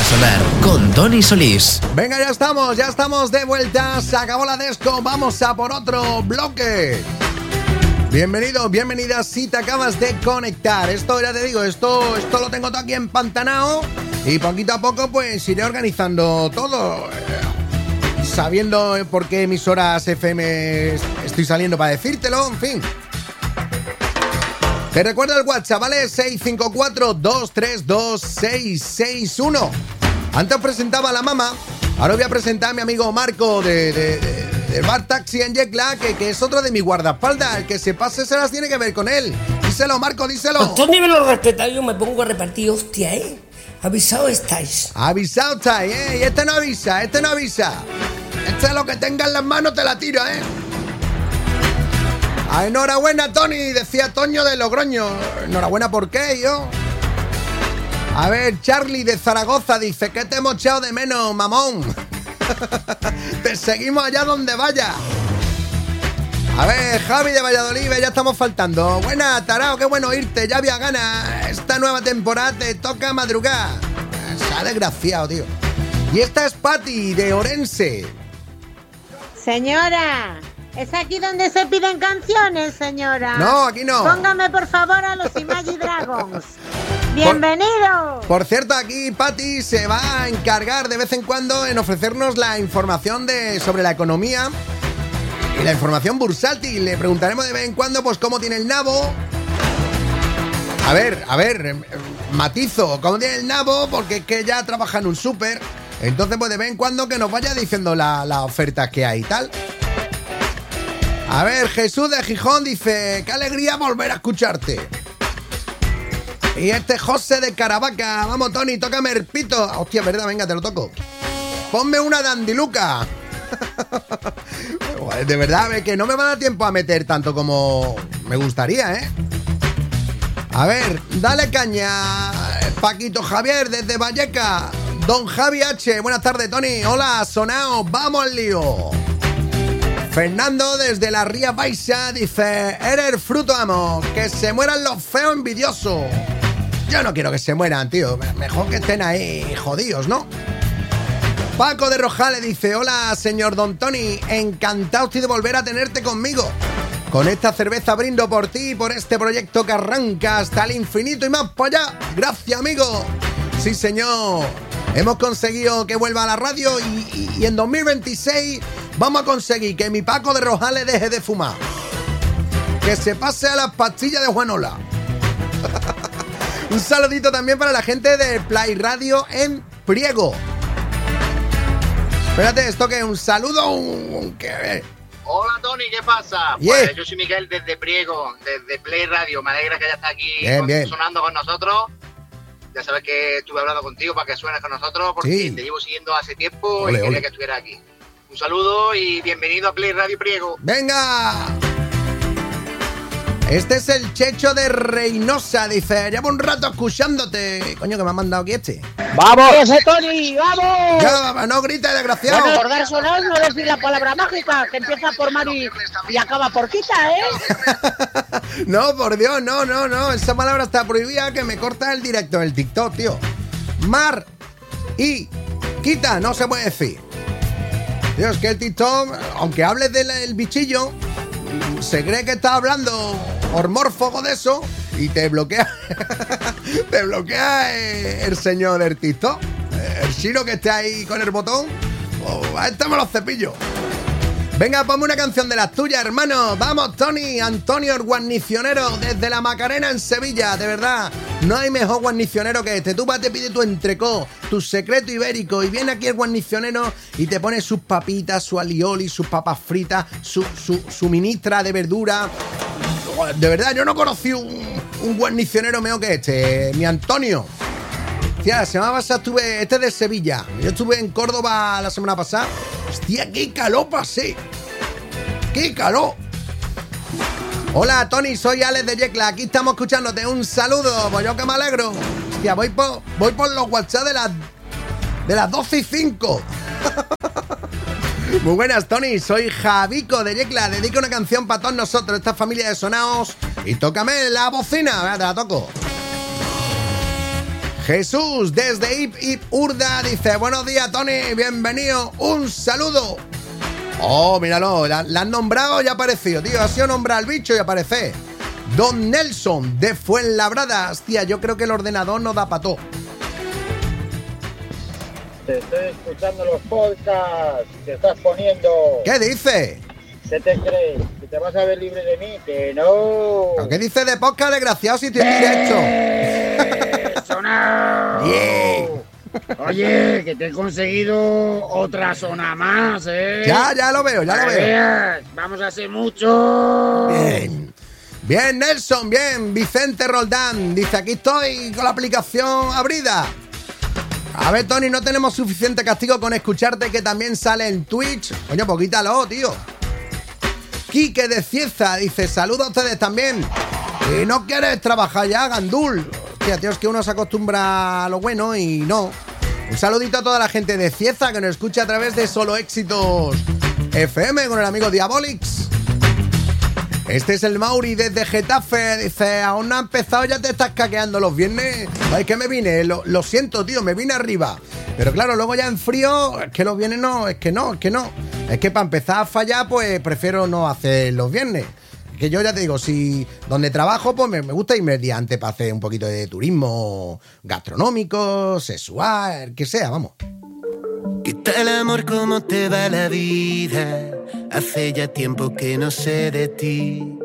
sonar con Tony Solís. Venga, ya estamos de vuelta. Se acabó la disco, vamos a por otro bloque. Bienvenido, bienvenida si te acabas de conectar. Esto, ya te digo, esto lo tengo todo aquí empantanado. Y poquito a poco pues iré organizando todo, sabiendo por qué emisoras FM estoy saliendo para decírtelo, en fin. Te recuerdo el WhatsApp, ¿vale? 654-232-661. Antes os presentaba a la mamá, ahora voy a presentar a mi amigo Marco del Bar Taxi en Yecla, que es otro de mis guardaespaldas. El que se pase se las tiene que ver con él. Díselo, Marco, díselo. Estos niveles respetados, yo me pongo a repartir, hostia, Avisado estáis. Avisado estáis, Y este no avisa. Este lo que tenga en las manos te la tira, Enhorabuena, Tony, decía Toño de Logroño. Enhorabuena, ¿por qué, yo? A ver, Charlie de Zaragoza dice que te hemos echado de menos, mamón. Te seguimos allá donde vaya. A ver, Javi de Valladolid, ya estamos faltando. Buena, tarao, qué bueno irte, ya había ganas. Esta nueva temporada te toca madrugar. Se ha desgraciado, tío. Y esta es Patti de Orense. Señora, ¿es aquí donde se piden canciones, señora? No, aquí no. Póngame por favor a los Imagine Dragons. ¡Bienvenido! Por cierto, aquí Patti se va a encargar de vez en cuando en ofrecernos la información sobre la economía y la información bursátil. Le preguntaremos de vez en cuando pues cómo tiene el nabo. A ver, matizo, cómo tiene el nabo, porque es que ya trabaja en un súper. Entonces pues de vez en cuando que nos vaya diciendo las ofertas que hay y tal. A ver, Jesús de Gijón dice: qué alegría volver a escucharte. Y este José de Caravaca: vamos, Tony, tócame el pito. Hostia, verdad, venga, te lo toco. Ponme una de Andiluca. De verdad, que no me va a dar tiempo a meter tanto como me gustaría, A ver, dale caña, Paquito Javier desde Valleca. Don Javi H, buenas tardes, Tony. Hola, sonao, vamos al lío. Fernando desde la Ría Baixa dice: eres fruto amo, que se mueran los feos envidiosos. Yo no quiero que se mueran, tío. Mejor que estén ahí jodidos, ¿no? Paco de Rojales dice: hola, señor Don Tony, encantado estoy de volver a tenerte conmigo. Con esta cerveza brindo por ti y por este proyecto que arranca hasta el infinito y más para allá. Gracias, amigo. Sí, señor. Hemos conseguido que vuelva a la radio y en 2026 vamos a conseguir que mi Paco de Rojales deje de fumar. Que se pase a las pastillas de Juanola. Un saludito también para la gente de Play Radio en Priego. Espérate, ¿esto qué es? ¿Un saludo? ¿Qué? Hola, Tony, ¿qué pasa? Yeah. Pues yo soy Miguel desde Priego, desde Play Radio. Me alegra que ya está aquí bien. sonando con nosotros. Ya sabes que estuve hablando contigo para que suenes con nosotros, porque sí, te llevo siguiendo hace tiempo ole, y quería ole, que estuviera aquí. Un saludo y bienvenido a Play Radio Priego. ¡Venga! Este es el Checho de Reynosa, dice: llevo un rato escuchándote. Coño, que me ha mandado aquí este. ¡Vamos! ¡Ese Tony! ¡Vamos! Ya, no grites, desgraciado. Bueno, por dar sonar no decir la palabra mágica, que empieza por Mari y acaba por Quita, No, por Dios, no. Esa palabra está prohibida, que me corta el directo del TikTok, tío. Mar y Quita, no se puede decir. Tío, es que el TikTok, aunque hables del bichillo, se cree que está hablando hormórfogo de eso y te bloquea. Te bloquea el señor del TikTok. El chino que esté ahí con el botón. A este me los cepillo. Venga, ponme una canción de las tuyas, hermano. Vamos, Tony. Antonio el guarnicionero desde la Macarena en Sevilla. De verdad, no hay mejor guarnicionero que este. Tú vas, te pide tu entrecó, tu secreto ibérico, y viene aquí el guarnicionero y te pone sus papitas, su alioli, sus papas fritas, su ministra de verdura. De verdad, yo no conocí un guarnicionero mejor que este, mi Antonio. Hostia, la semana pasada estuve... Este es de Sevilla. Yo estuve en Córdoba la semana pasada. Hostia, qué calor pasé. ¡Qué calor! Hola, Tony, soy Alex de Yecla. Aquí estamos escuchándote. Un saludo. Pues yo que me alegro. Hostia, voy por los WhatsApp de las 12:05. Muy buenas, Tony. Soy Javico de Yecla. Dedico una canción para todos nosotros, esta familia de sonaos. Y tócame la bocina. Te la toco. Jesús, desde Ip Urda, dice: buenos días, Tony, bienvenido, un saludo. Oh, míralo, la han nombrado y ha aparecido, tío. Ha sido nombrar al bicho y aparece. Don Nelson, de Fuenlabrada. Hostia, yo creo que el ordenador no da para todo. Te estoy escuchando los podcasts, te estás poniendo. ¿Qué dice? ¿Qué te crees? ¿Que te vas a ver libre de mí? ¡Que no! ¿Pero qué dice de podcast, desgraciado, si estoy en directo? ¡Eso no! Bien. Oye, que te he conseguido otra zona más, ¿eh? Ya lo veo, ya lo veo. Veas, vamos a hacer mucho. Bien. Bien, Nelson, bien. Vicente Roldán dice: aquí estoy con la aplicación abrida. A ver, Tony, no tenemos suficiente castigo con escucharte, que también sale en Twitch. Coño, pues quítalo, tío. Quique de Cieza dice: saludos a ustedes también. Y no quieres trabajar ya, Gandul. Hostia, tío, es que uno se acostumbra a lo bueno y no. Un saludito a toda la gente de Cieza que nos escucha a través de Solo Éxitos FM con el amigo Diabolix. Este es el Mauri desde Getafe. Dice: aún no ha empezado, ya te estás caqueando los viernes. Ay, que me vine, lo siento, tío, me vine arriba. Pero claro, luego ya en frío, es que los viernes no. Es que para empezar a fallar, pues prefiero no hacer los viernes. Que yo ya te digo, si donde trabajo, pues me gusta irme el día antes para hacer un poquito de turismo gastronómico, sexual, que sea, vamos. ¿Qué tal, amor? ¿Cómo te va la vida? Hace ya tiempo que no sé de ti.